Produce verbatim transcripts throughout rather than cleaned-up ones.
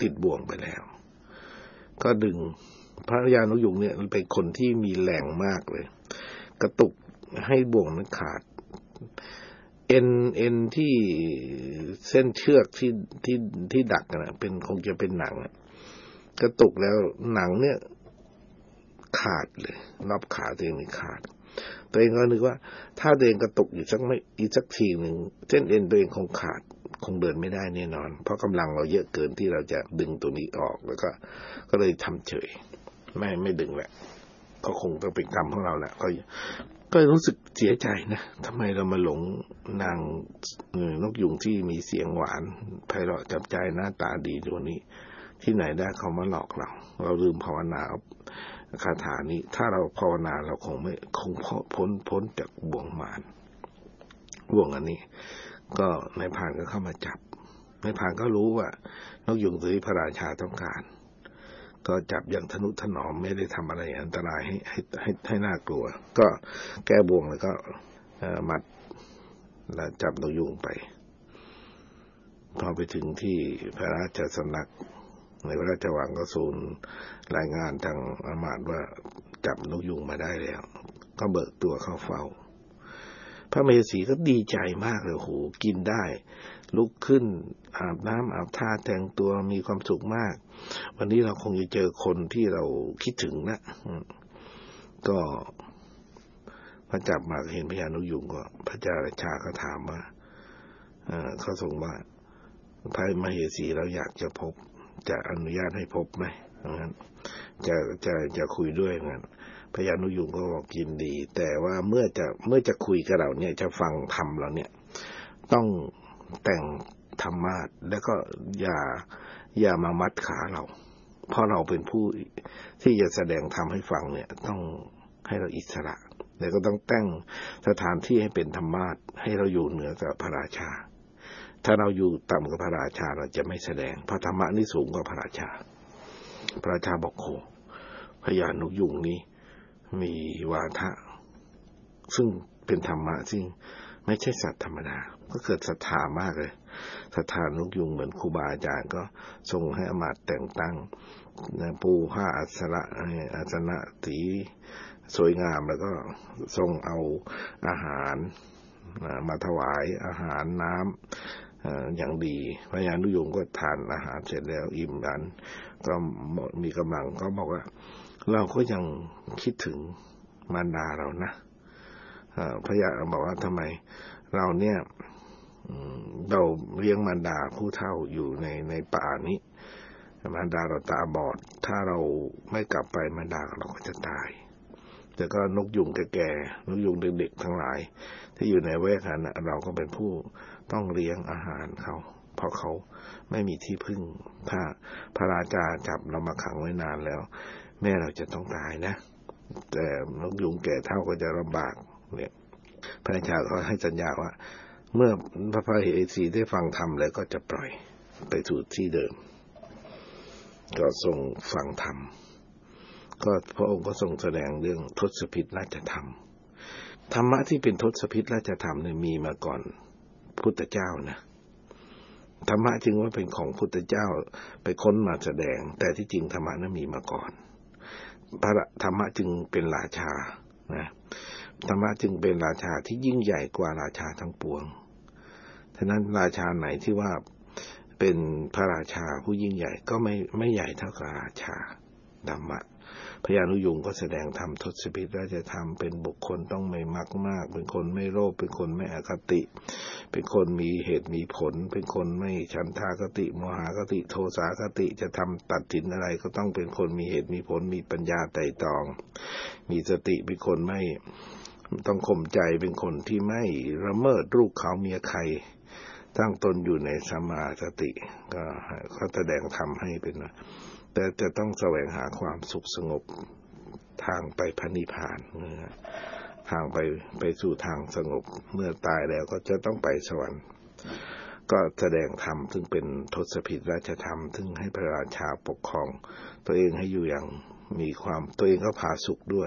ติดบ่วงไปแล้วก็ดึงพระยานกยุงเนี่ยมันเป็นคนที่มีแรงมากเลยกระตุกให้บ่วงนั้นขาดเอ็นเอ็นที่เส้นเชือกที่ที่ที่ดักนะเป็นคงจะเป็นหนังกระตุกแล้วหนังเนี่ยขาดเลยรอบขาตัวเองนี่ขาดตัวเองก็นึกว่าถ้าตัวเองกระตุกอีกสักไม่อีกสักทีหนึ่งเส้นเอ็นตัวเองคงขาดคงเดินไม่ได้แน่นอนเพราะกำลังเราเยอะเกินที่เราจะดึงตัวนี้ออกแล้วก็ก็เลยทำเฉยไม่ไม่ดึงแหละก็คงต้องเป็นกรรมของเราแหละก็ก็รู้สึกเสียใจนะทำไมเรามาหลงนางนกยุงที่มีเสียงหวานไพเราะจับใจหน้าตาดีตัวนี้ที่ไหนได้เขามาหลอกเราเราลืมภาวนาคาถานี้ถ้าเราภาวนาเราคงไม่คงพ้นพ้นจากบ่วงมารบ่วงอันนี้ก็นายพรานก็เข้ามาจับนายพรานก็รู้ว่านกยุงตัวที่พระราชาต้องการก็จับอย่างทนุถนอมไม่ได้ทำอะไรอันตรายให้ให้ให้ให้น่ากลัวก็แก้บ่วงแล้วก็มัดแล้วจับนกยุงไปพอไปถึงที่พระราชสำนักในพระราชวังก็สูญรายงานทางอมาตย์ว่าจับนกยุงมาได้แล้วก็เบิกตัวเข้าเฝ้าพระมเหสีก็ดีใจมากเลยโหกินได้ลุกขึ้นอาบน้ำอาบท่าแต่งตัวมีความสุขมากวันนี้เราคงจะเจอคนที่เราคิดถึงนะก็พอจับมาเห็นพญานกยุงก็พระเจ้าราชาก็ถามว่าเขาส่งว่าพระมเหสีเราอยากจะพบจะอนุญาตให้พบไหมงั้นจะจะจะคุยด้วยงั้นพญานกยุงก็บอกยินดีแต่ว่าเมื่อจะเมื่อจะคุยกับเราเนี่ยจะฟังธรรมเราเนี่ยต้องแต่งธรรมาสแล้วก็อย่าอย่ามามัดขาเราเพราะเราเป็นผู้ที่จะแสดงธรรมให้ฟังเนี่ยต้องให้เราอิสระแล้วก็ต้องแต่งสถานที่ให้เป็นธรรมาสให้เราอยู่เหนือกับพระราชาถ้าเราอยู่ต่ำกว่าพระราชาเราจะไม่แสดงเพราะธรรมะนี่สูงกว่าพระราชาพระราชาบอกโหพญานกยุงนี้มีวาทะซึ่งเป็นธรรมะซึ่งไม่ใช่สัตว์ธรรมดาก็เกิดศรัทธามากเลยศรัทธานกยุงเหมือนครูบาอาจารย์ก็ทรงให้อมาตย์แต่งตั้งปูผ้าอัสระอาสนะสีสวยงามแล้วก็ทรงเอาอาหารมาถวายอาหารน้ำอย่างดีพญานกยุงก็ทานอาหารเสร็จแล้วอิ่มนั้นก็มีกำลังก็บอกว่าเราก็ยังคิดถึงมารดาเรานะพระยาบอกว่าทำไมเราเนี่ยเราเลี้ยงมารดาผู้เฒ่าอยู่ในในป่านี้มารดาเราตาบอดถ้าเราไม่กลับไปมารดาเราก็จะตายแต่ก็นกยุงแก่ๆนกยุงเด็กๆทั้งหลายที่อยู่ในแวกนั้นเราก็เป็นผู้ต้องเลี้ยงอาหารเขาเพราะเขาไม่มีที่พึ่งถ้าพระราชาจับเรามาขังไว้นานแล้วแม่เราจะต้องตายนะแต่นกยุงแก่เฒ่าก็จะลำบากเนี่ยพระราชาก็ให้สัญญาว่าเมื่อพระมเหสีได้ฟังธรรมแล้วก็จะปล่อยไปสู่ที่เดิมก็ทรงฟังธรรมก็พระองค์ก็ทรงแสดงเรื่องทศพิธราชธรรมธรรมะที่เป็นทศพิธราชธรรมเนี่ยมีมาก่อนพุทธเจ้านะธรรมะจึงว่าเป็นของพุทธเจ้าไปค้นมาแสดงแต่ที่จริงธรรมะนั้นมีมาก่อนพระธรรมะจึงเป็นราชานะธรรมะจึงเป็นราชาที่ยิ่งใหญ่กว่าราชาทั้งปวงฉะนั้นราชาไหนที่ว่าเป็นพระราชาผู้ยิ่งใหญ่ก็ไม่ไม่ใหญ่เท่ากับราชาธรรมะพญานกยุงก็แสดงธรรมทศพิธราชธรรมเป็นบุคคลต้องไม่มักมากเป็นคนไม่โลภเป็นคนไม่อคติเป็นคนมีเหตุมีผลเป็นคนไม่ฉันทากติโมหคติโทสาคติจะทำตัดสินอะไรก็ต้องเป็นคนมีเหตุมีผลมีปัญญาไตร่ตรองมีสติเป็นคนไม่ต้องข่มใจเป็นคนที่ไม่ละเมิดลูกเขาเมียใครตั้งตนอยู่ในสัมมาสติก็เขาแสดงธรรมให้เป็นแต่จะต้องแสวงหาความสุขสงบทางไปพระนิพพานทางไปไปสู่ทางสงบเมื่อตายแล้วก็จะต้องไปสวรรค์ก็แสดงธรรมซึ่งเป็นทศพิธราชธรรมซึ่งให้พระราชาปกครองตัวเองให้อยู่อย่างมีความตัวเองก็ผาสุกด้วย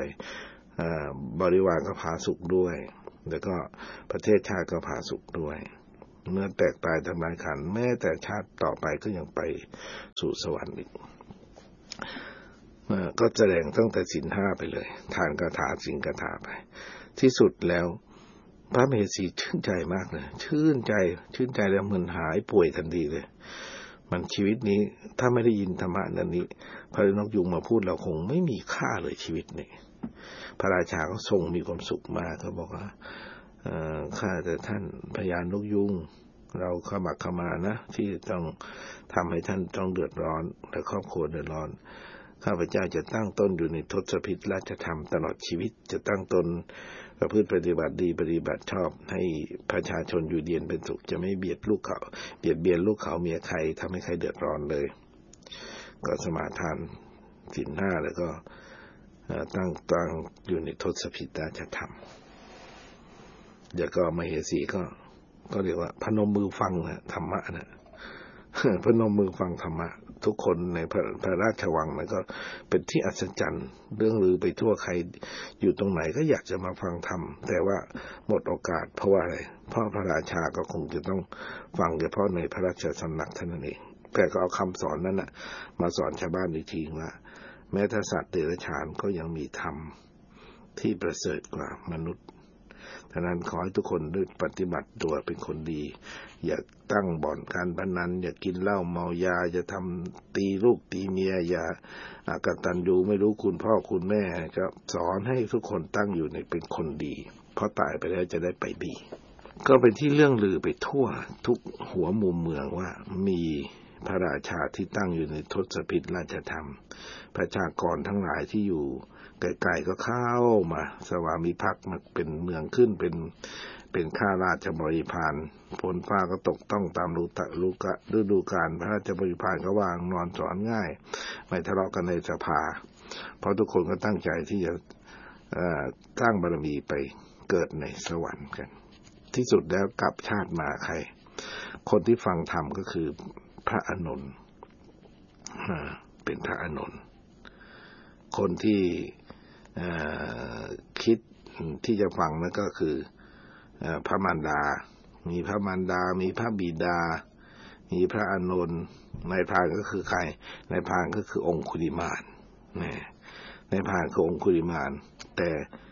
บริวารก็ผาสุกด้วยแล้วก็ประเทศชาติก็ผาสุกด้วยเมื่อแตกตายทำลายขันธ์แม้แต่ชาติต่อไปก็ยังไปสู่สวรรค์อีกก็แสดงตั้งแต่ศีลห้าไปเลยทานคาถาศีลคาถาไปที่สุดแล้วพระมเหสีชื่นใจมากเลยชื่นใจชื่นใจแล้วเหมือนหายป่วยทันทีเลยมันชีวิตนี้ถ้าไม่ได้ยินธรรมะนั้นนี้พระนกยุงมาพูดเราคงไม่มีค่าเลยชีวิตนี้พระราชาก็ทรงมีความสุขมากเขาบอกว่าข้าแต่ท่านพญานกยุงเราขมักขมานะที่ต้องทำให้ท่านต้องเดือดร้อนและครอบครัวเดือดร้อนข้าพเจ้าจะตั้งต้นอยู่ในทศพิธราชธรรมตลอดชีวิตจะตั้งตนประพฤติปฏิบัติดีปฏิบัติชอบให้ประชาชนอยู่เย็นเป็นสุขจะไม่เบียดลูกเขาเบียดเบียนลูกเขาเมียใครทำให้ใครเดือดร้อนเลยก็สมาทานศีลห้าแล้วก็ตั้งตั้งอยู่ในทศพิธราชธรรมเดี๋ยวก็มเหสีก็ก็เรียกว่าพนมมือฟังนะธรรมะนะพนมมือฟังธรรมะทุกคนในพระพระราชวังนั้นก็เป็นที่อัศจรรย์เรื่องลือไปทั่วใครอยู่ตรงไหนก็อยากจะมาฟังธรรมแต่ว่าหมดโอกาสเพราะว่าอะไรเพราะพระราชาก็คงจะต้องฟังเฉพาะในพระราชสำนักเท่านั้นเองแต่ก็เอาคำสอนนั้นนะมาสอนชาวบ้านอีกทีว่าแม้แต่สัตว์เดรัจฉานก็ยังมีธรรมที่ประเสริฐกว่ามนุษย์ฉะนั้นขอให้ทุกคนได้ปฏิบัติตัวเป็นคนดีอย่าตั้งบ่อนการพนันอย่ากินเหล้าเมายาอย่าทำตีลูกตีเมียอย่าอากตัญญูไม่รู้คุณพ่อคุณแม่ก็สอนให้ทุกคนตั้งอยู่ในเป็นคนดีเพราะตายไปแล้วจะได้ไปดีก็เป็นที่เรื่องลือไปทั่วทุกหัวมุมเมืองว่ามีพระราชาที่ตั้งอยู่ในทศพิธราชธรรมประชากรทั้งหลายที่อยู่ไกลๆก็เข้ามาสวามิภักดิ์มาเป็นเมืองขึ้นเป็นเป็นข้าราชบริพารฝนฟ้าก็ตกต้องตามฤดูกาลฤดูกาลพระราชบริพารก็วางนอนสอนง่ายไม่ทะเลาะกันในสภาเพราะทุกคนก็ตั้งใจที่จะสร้างบารมีไปเกิดในสวรรค์กันที่สุดแล้วกลับชาติมาใครคนที่ฟังธรรมก็คือพระอานนท์เป็นพระอานนท์คนที่คิดที่จะฟังนั่นก็คือพระมารดามีพระมารดามีพระบิดามีพระอานนท์นายพรานก็คือใครนายพรานก็คือองคุลิมานนายพรานคือองคุลิมานแต่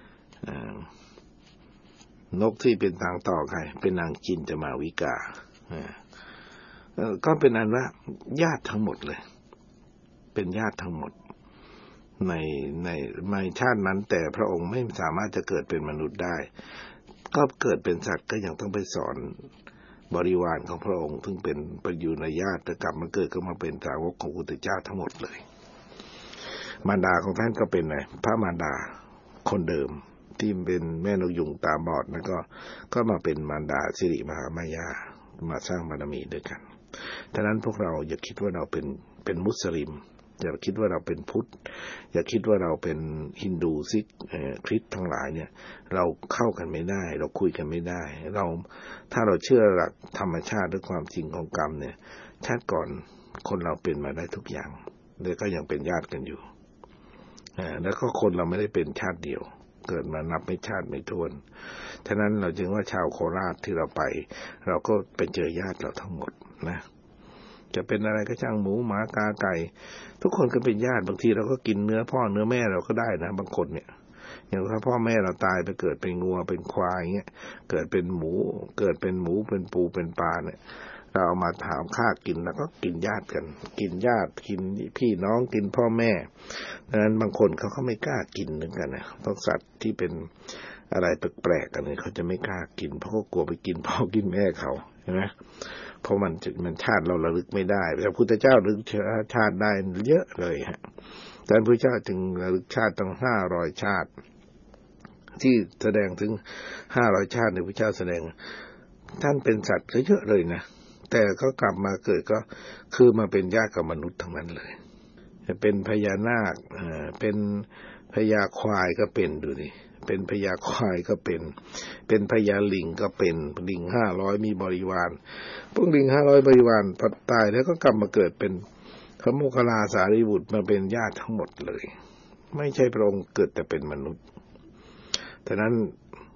นกที่เป็นทางต่อใครเป็นนางจินจมาวิกาก็เป็นอันว่าญาติทั้งหมดเลยเป็นญาติทั้งหมดในในในชาตินั้นแต่พระองค์ไม่สามารถจะเกิดเป็นมนุษย์ได้ก็เกิดเป็นสัตว์ก็ยังต้องไปสอนบริวารของพระองค์ซึ่งเป็นประยุรญาติแต่กลับมาเกิดก็มาเป็นสาวกของพระพุทธเจ้าทั้งหมดเลยมารดาของท่านก็เป็นไงพระมารดาคนเดิมที่เป็นแม่นกยุงตาบอดแล้วก็ก็มาเป็นมารดาสิริมหามายามาสร้างบารมีด้วยกันฉะนั้นพวกเราอย่าคิดว่าเราเป็นเป็นมุสลิมอย่าคิดว่าเราเป็นพุทธอย่าคิดว่าเราเป็นฮินดูซิกคริสต์ทั้งหลายเนี่ยเราเข้ากันไม่ได้เราคุยกันไม่ได้เราถ้าเราเชื่อหลักธรรมชาติและความจริงของกรรมเนี่ยชาติก่อนคนเราเป็นมาได้ทุกอย่างแล้วก็ยังเป็นญาติกันอยู่แล้วก็คนเราไม่ได้เป็นชาติเดียวเกิดมานับไม่ชาติไม่ถ้วนฉะนั้นเราจึงว่าชาวโคราชที่เราไปเราก็ไปเจอญาติเราทั้งหมดนะจะเป็นอะไรก็ช่างหมูหมากาไก่ทุกคนก็เป็นญาติบางทีเราก็กินเนื้อพ่อเนื้อแม่เราก็ได้นะบางคนเนี่ยอย่างถ้าพ่อแม่เราตายไปเกิดเป็นงัวเป็นควายเงี้ยเกิดเป็นหมูเกิดเป็นหมูเป็นปูเป็นปลาเนี่ยเราเอามาถามฆ่ากินแล้วก็กินญาติกันกินญาติกินพี่น้องกินพ่อแม่ดังนั้นบางคนเขาก็ไม่กล้ากินเหมือนกันนะพวกสัตว์ที่เป็นอะไรแปลกๆกันเนี่ยเขาจะไม่กล้ากินเพราะเขากลัวไปกินพ่อกินแม่เขาใช่ไหมเพราะมันมันชาติเราระลึกไม่ได้พระพุทธเจ้าระลึกชาติได้เยอะเลยฮะแต่พระพุทธเจ้าจึงระลึกชาติตั้งห้าร้อยชาติที่แสดงถึงห้าร้อยชาติในพระเจ้าแสดงท่านเป็นสัตว์เยอะเลยนะแต่ก็กลับมาเกิดก็คือมาเป็นญาติกับมนุษย์ทั้งนั้นเลยเป็นพญานาคเป็นพญาควายก็เป็นดูดิเป็นพญาควายก็เป็นเป็นพญาลิงก็เป็นลิงห้าร้อยมีบริวารพวกลิงห้าร้อยบริวารพอตายแล้วก็กลับมาเกิดเป็นพระโมคคัลลาสารีบุตรมาเป็นญาติทั้งหมดเลยไม่ใช่พระองค์เกิดแต่เป็นมนุษย์ฉะนั้น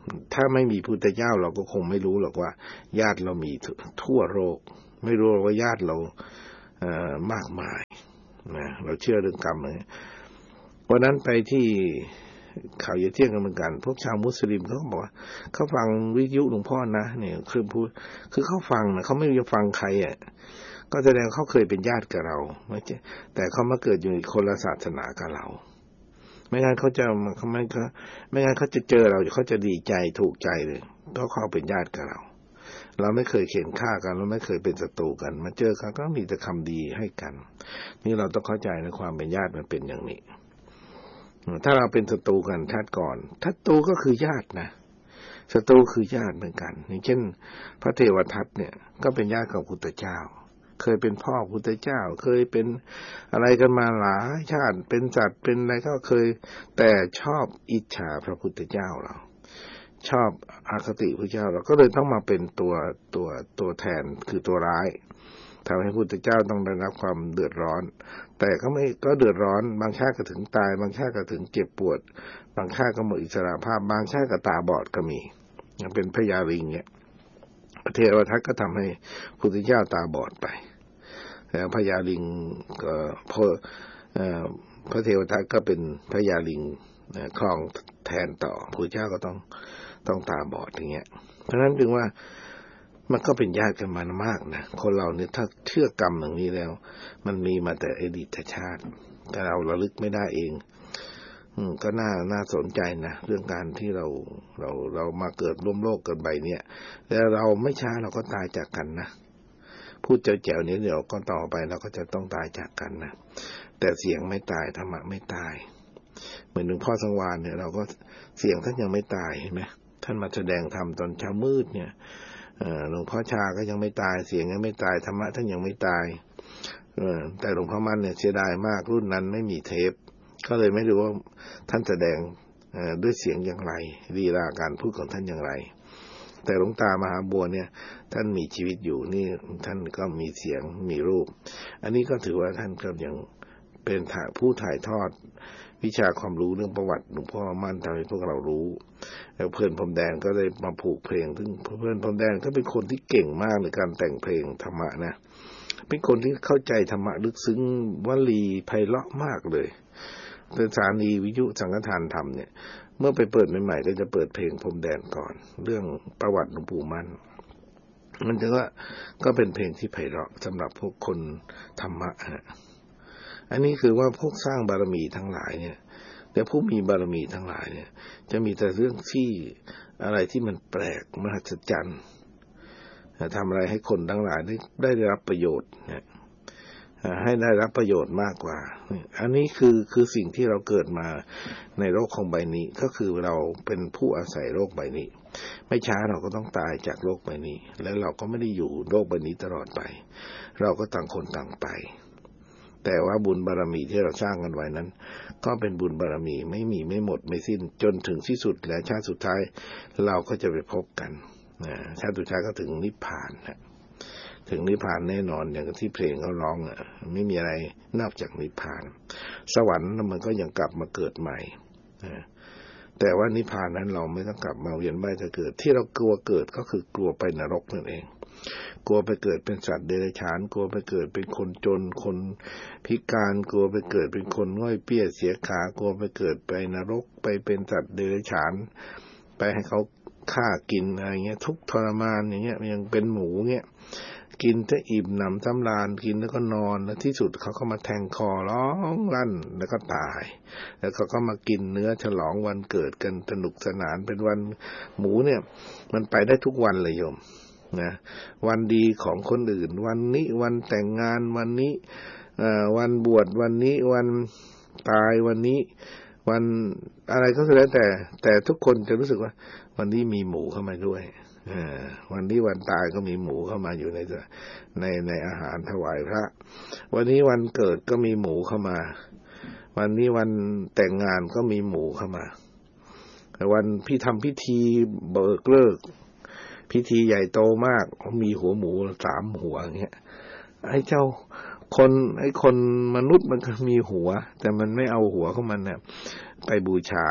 ถ้าไม่มีพุทธเจ้าเราก็คงไม่รู้หรอกว่าญาติเรามีทั่วโลกไม่รู้ว่าญาติเราเอ่อมากมายนะเราเชื่อเรื่องกรรมเลยวันนั้นไปที่ข่าวเยเที่ยงกันเหมือนกันพวกชาวมุสลิมเขาบอกว่าเขาฟังวิทยุหลวงพ่อนะเนี่ยคือพูดคือเขาฟังนะเขาไม่รู้จะฟังใครอ่ะก็แสดงเขาเคยเป็นญาติกับเราไม่ใช่แต่เขามาเกิดอยู่ในคนละศาสนากับเราไม่งั้นเขาจะเขาไม่เขาไม่งั้นเขาจะเจอเราเขาจะดีใจถูกใจเลยเพราะเขาเป็นญาติกับเราเราไม่เคยเข็นฆ่ากันเราไม่เคยเป็นศัตรูกันมาเจอกันก็มีแต่คำดีให้กันนี่เราต้องเข้าใจในความเป็นญาติมันเป็นอย่างนี้ถ้าเราเป็นศัตรูกันชาติก่อนศัตรูก็คือญาตินะศัตรูคือญาติเหมือนกันอย่างเช่นพระเทวทัตเนี่ยก็เป็นญาติกับพุทธเจ้าเคยเป็นพ่อพุทธเจ้าเคยเป็นอะไรกันมาหลายชาติเป็นสัตว์เป็นอะไรก็เคยแต่ชอบอิจฉาพระพุทธเจ้าเราชอบอคติพระเจ้าเราก็เลยต้องมาเป็นตัวตัวตัวแทนคือตัวร้ายทำให้พุทธเจ้าต้องได้รับความเดือดร้อนแต่ก็ไม่ก็เดือดร้อนบางชาติก็ถึงตายบางชาติก็ถึงเจ็บปวดบางชาติก็หมดอิสรภาพบางชาติก็ตาบอดก็มีอย่างเป็นพญาลิงเนี่ยพระเทวทัตก็ทำให้พุทธเจ้าตาบอดไปแล้วพญาลิงก็พอพระเทวทัตก็เป็นพญาลิงครองแทนต่อพระเจ้าก็ต้องต้องตาบอดอย่างเงี้ยเพราะฉะนั้นจึงว่ามันก็เป็นญาติกันมามากนะคนเราเนี่ยถ้าเชื่อกรรมอย่างนี้แล้วมันมีมาแต่อดีตชาติแต่เราระลึกไม่ได้เองอืมก็น่าน่าสนใจนะเรื่องการที่เราเราเรามาเกิดร่วมโลกกันใบเนี่ยแล้วเราไม่ช้าเราก็ตายจากกันนะพูดเจ๋วๆนี้เดี๋ยวก็ต่อไปเราก็จะต้องตายจากกันนะแต่เสียงไม่ตายธรรมะไม่ตายเหมือนหลวงพ่อสังวาลเนี่ยเราก็เสียงท่านยังไม่ตายเห็นไหมท่านมาแสดงธรรมตอนเช้ามืดเนี่ยหลวงพ่อชาก็ยังไม่ตายเสียงยังไม่ตายธรรมะท่านยังไม่ตายแต่หลวงพ่อมั่นเนี่ยเสียดายมากรุ่นนั้นไม่มีเทปก็เลยไม่รู้ว่าท่านแสดงด้วยเสียงอย่างไรลีลาการพูดของท่านอย่างไรแต่หลวงตามหาบัวเนี่ยท่านมีชีวิตอยู่นี่ท่านก็มีเสียงมีรูปอันนี้ก็ถือว่าท่านก็ยังเป็นผู้ถ่ายทอดวิชาความรู้เรื่องประวัติหลวงพ่อมั่นทำให้พวกเรารู้แล้วเพื่อนพรมแดนก็ได้มาผูกเพลงซึ่งเพื่อนพรมแดนก็เป็นคนที่เก่งมากในการแต่งเพลงธรรมะนะเป็นคนที่เข้าใจธรรมะลึกซึ้งวลีไพเราะมากเลยสถานีวิทยุสังฆทานธรรมเนี่ยเมื่อไปเปิดใหม่ๆก็จะเปิดเพลงพรมแดนก่อนเรื่องประวัติหลวงปู่มั่นมันจะว่าก็เป็นเพลงที่ไพเราะสำหรับพวกคนธรรมะฮะอันนี้คือว่าพวกสร้างบารมีทั้งหลายเนี่ยแต่ผู้มีบารมีทั้งหลายเนี่ยจะมีแต่เรื่องที่อะไรที่มันแปลกมหัศจรรย์ทำอะไรให้คนทั้งหลายได้ได้รับประโยชน์เนี่ยให้ได้รับประโยชน์มากกว่าอันนี้คือคือสิ่งที่เราเกิดมาในโลกของใบนี้ก็คือเราเป็นผู้อาศัยโลกใบนี้ไม่ช้าเราก็ต้องตายจากโลกใบนี้แล้วเราก็ไม่ได้อยู่โลกใบนี้ตลอดไปเราก็ต่างคนต่างไปแต่ว่าบุญบารมีที่เราสร้างกันไว้นั้นก็เป็นบุญบารมีไม่มีไม่หมดไม่สิ้นจนถึงที่สุดและชาติสุดท้ายเราก็จะไปพบกันชาติสุดท้ายก็ถึงนิพพานนะถึงนิพพานแน่นอนอย่างที่เพลงเขาร้องอ่ะไม่มีอะไรนอกจากนิพพานสวรรค์มันก็ยังกลับมาเกิดใหม่แต่ว่านิพพานนั้นเราไม่ต้องกลับมาเวียนว่ายตายเกิดที่เรากลัวเกิดก็คือกลัวไปนรกนั่นเองกลัวไปเกิดเป็นสัตว์เดรัจฉานกลัวไปเกิดเป็นคนจนคนพิการกลัวไปเกิดเป็นคนง่อยเปี้ยเสียขากลัวไปเกิดไปนรกไปเป็นสัตว์เดรัจฉานไปให้เขาฆ่ากินอะไรเงี้ยทุกทรมานอย่างเงี้ยยังเป็นหมูเงี้ยกินถ้าอิ่มหนำสำราญกินแล้วก็นอนแล้วที่สุดเขาก็มาแทงคอร้องลั่นแล้วก็ตายแล้วเขาก็มากินเนื้อฉลองวันเกิดกันสนุกสนานเป็นวันหมูเนี่ยมันไปได้ทุกวันเลยโยมนะวันดีของคนอื่นวันนี้วันแต่งงานวันนี้วันบวชวันนี้วันตายวันนี้วันอะไรก็แล้วแต่แต่ทุกคนจะรู้สึกว่าวันนี้มีหมูเข้ามาด้วยวันนี้วันตายก็มีหมูเข้ามาอยู่ในในในอาหารถวายพระวันนี้วันเกิดก็มีหมูเข้ามาวันนี้วันแต่งงานก็มีหมูเข้ามาวันพี่ทำพิธีเบิกเลิกพิธีใหญ่โตมากมีหัวหมูสามหัวอย่างเงี้ยไอ้เจ้าคนไอ้คนมนุษย์มันก็มีหัวแต่มันไม่เอาหัวของมันเนี่ยไปบูชา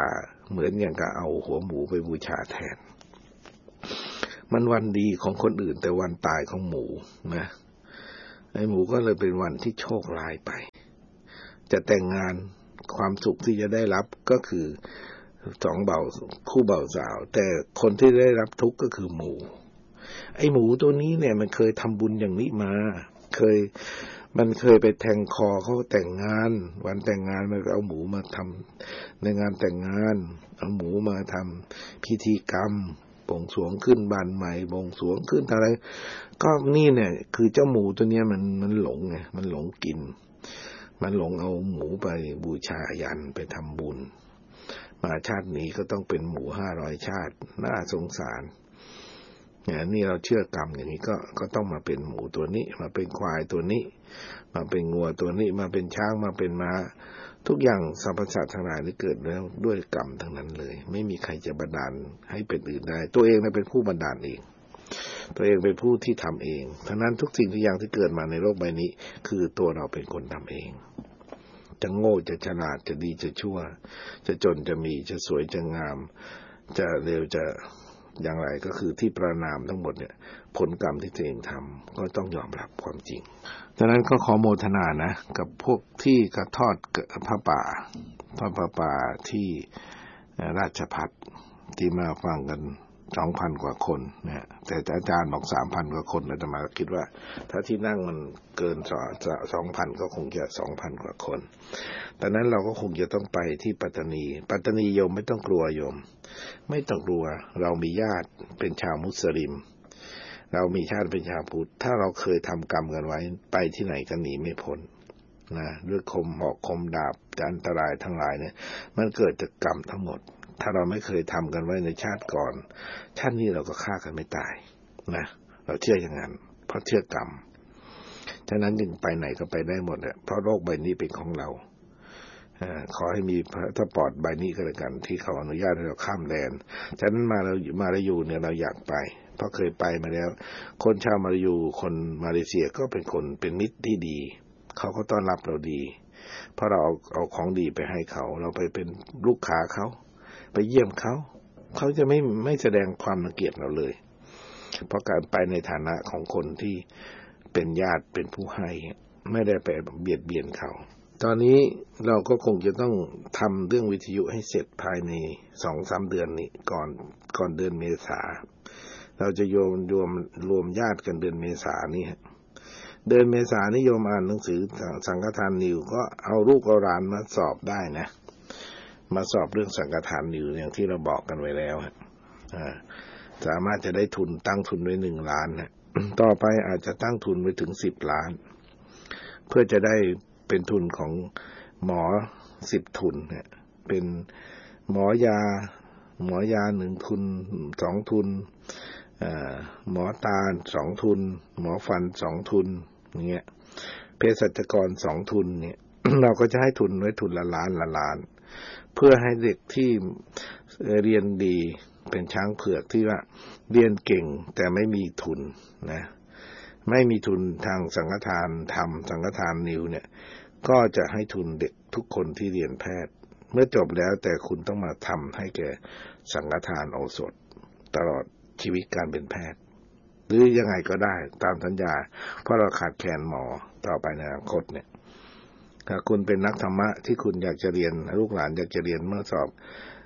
เหมือนอย่างกับเอาหัวหมูไปบูชาแทนมันวันดีของคนอื่นแต่วันตายของหมูนะไอ้หมูก็เลยเป็นวันที่โชคร้ายไปจะแต่งงานความสุขที่จะได้รับก็คือสองเบาคู่เบาสาวแต่คนที่ได้รับทุกข์ก็คือหมูไอ้หมูตัวนี้เนี่ยมันเคยทำบุญอย่างนี้มาเคยมันเคยไปแทงคอเขาแต่งงานวันแต่งงานมันก็เอาหมูมาทำในงานแต่งงานเอาหมูมาทำพิธีกรรมบวงสรวงขึ้นบ้านใหม่บวงสรวงขึ้นอะไรก็นี่เนี่ยคือเจ้าหมูตัวเนี้ยมันมันหลงไงมันหลงกินมันหลงเอาหมูไปบูชายันไปทำบุญมาชาตินี้ก็ต้องเป็นหมูห้าร้อยชาติน่าสงสารเนี่ยนี่เราเชื่อกรรมอย่างนี้ก็ก็ต้องมาเป็นหมูตัวนี้มาเป็นควายตัวนี้มาเป็นงัวตัวนี้มาเป็นช้างมาเป็นม้าทุกอย่างสรรพสัตว์ทั้งหลายที่เกิดแล้วด้วยกรรมทั้งนั้นเลยไม่มีใครจะบันดาลให้เป็นอื่นได้ตัวเองเป็นผู้บันดาลเองตัวเองเป็นผู้ที่ทำเองทั้งนั้นทุกสิ่งทุกอย่างที่เกิดมาในโลกใบนี้คือตัวเราเป็นคนทำเองจะโง่จะฉลาดจะดีจะชั่วจะจนจะมีจะสวยจะงามจะเร็วจะอย่างไรก็คือที่ประนามทั้งหมดเนี่ยผลกรรมที่ตัวเองทำก็ต้องยอมรับความจริงดังนั้นก็ขอโมทนานะกับพวกที่กระทอดพระป่าทอดพระป่าที่ราชภัฏที่มาฟังกันสองพันกว่าคนนะแต่อาจารย์บอกสามพันกว่าคนอาตมาคิดว่าถ้าที่นั่งมันเกินสองพันก็คงจะสองพันกว่าคนดังนั้นเราก็คงจะต้องไปที่ปัตตานีปัตตานีโยมไม่ต้องกลัวโยมไม่ต้องกลัวเรามีญาติเป็นชาวมุสลิมเรามีชาติเป็นชาวพุทธถ้าเราเคยทำกรรมกันไว้ไปที่ไหนก็หนีไม่พ้นนะด้วยคมหอกคมดาบอันตรายทั้งหลายเนี่ยมันเกิดจากกรรมทั้งหมดถ้าเราไม่เคยทำกันไว้ในชาติก่อนชาตินี้เราก็ฆ่ากันไม่ตายนะเราเชื่ออย่างนั้นเพราะเชื่อกรรมฉะนั้นจึงไปไหนก็ไปได้หมดแหละเพราะโลกใบนี้เป็นของเราขอให้มีพาสปอร์ตใบนี้ก็แล้วกันที่เขาอนุญาตให้เราข้ามแดนฉะนั้นมาเรามาลายูเนี่ยเราอยากไปเพราะเคยไปมาแล้วคนชาวมาลายูคนมาเลเซียก็เป็นคนเป็นมิตรที่ดีเขาก็ต้อนรับเราดีเพราะเราเอาเอาของดีไปให้เขาเราไปเป็นลูกค้าเขาไปเยี่ยมเขาเขาจะไม่ไม่แสดงความรังเกียจเราเลยเพราะการไปในฐานะของคนที่เป็นญาติเป็นผู้ให้ไม่ได้ไปเบียดเบียนเขาตอนนี้เราก็คงจะต้องทำเรื่องวิทยุให้เสร็จภายใน สองถึงสาม เดือนนี้ก่อนก่อนเดือนเมษาเราจะโยมรวมรวมญาติกันเดือนเมษานี่เดือนเมษานิยมอ่านหนังสือสังฆทานนิวก็เอาลูกเอาหลานมาสอบได้นะมาสอบเรื่องสังฆทานนิวอย่างที่เราบอกกันไว้แล้วอ่าสามารถจะได้ทุนตั้งทุนไว้หนึ่งล้านนะต่อไปอาจจะตั้งทุนไปถึงสิบล้านเพื่อจะได้เป็นทุนของหมอสิบทุนเนี่ยเป็นหมอยาหมอยาหนึ่งทุนสองทุนหมอตาสองทุนหมอฟันสองทุนอย่างเงี้ยเภสัชกรสองทุนเนี่ย เราก็จะให้ทุนไว้ทุนละล้านละล้านเพื่อให้เด็กที่เรียนดีเป็นช้างเผือกที่ว่าเรียนเก่งแต่ไม่มีทุนนะไม่มีทุนทางสังฆทานทำสังฆทานนิวเนี่ยก็จะให้ทุนเด็กทุกคนที่เรียนแพทย์เมื่อจบแล้วแต่คุณต้องมาทำให้แก่สังฆทานโอสถตลอดชีวิตการเป็นแพทย์หรือยังไงก็ได้ตามสัญญาเพราะเราขาดแคลนหมอต่อไปในอนาคตเนี่ยถ้าคุณเป็นนักธรรมะที่คุณอยากจะเรียนลูกหลานอยากจะเรียนเมื่อสอบ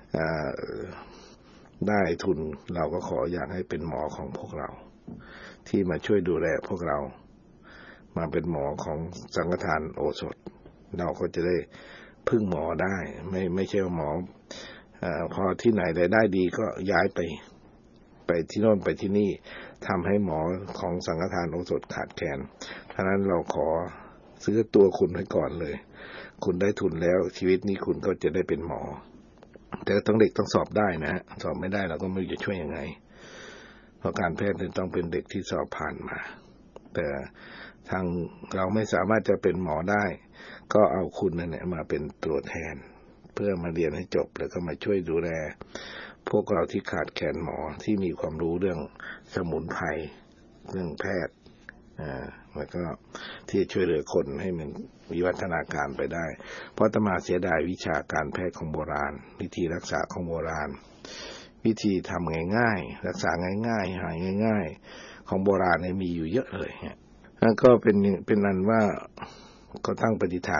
ได้ทุนเราก็ขออยากให้เป็นหมอของพวกเราที่มาช่วยดูแลพวกเรามาเป็นหมอของสังฆทานโอสถเราก็จะได้พึ่งหมอได้ไม่ไม่ใช่ว่าหมอเอ่อพอที่ไหนได้ได้ดีก็ย้ายไปไปที่โน่นไปที่นี่ทำให้หมอของสังฆทานโอสถขาดแคลนฉะนั้นเราขอซื้อตัวคุณไว้ก่อนเลยคุณได้ทุนแล้วชีวิตนี้คุณก็จะได้เป็นหมอแต่ต้องเด็กต้องสอบได้นะฮะสอบไม่ได้เราก็ไม่รู้จะช่วยยังไงเพราะการแพทย์ต้องเป็นเด็กที่สอบผ่านมาแต่ทางเราไม่สามารถจะเป็นหมอได้ก็เอาคุณนั่นแหละมาเป็นตัวแทนเพื่อมาเรียนให้จบแล้วก็มาช่วยดูแลพวกเราที่ขาดแคลนหมอที่มีความรู้เรื่องสมุนไพรเรื่องแพทย์อ่าแล้วก็ที่ช่วยเหลือคนให้มันวิวัฒนาการไปได้เพราะอาตมาเสียดายวิชาการแพทย์ของโบราณวิธีรักษาของโบราณวิธีทำง่ายๆรักษาง่ายๆหายง่ายๆของโบราณเนี่ยมีอยู่เยอะเลยฮะแล้วก็เป็นเป็นอันว่าก็ตั้งปฏิฐาน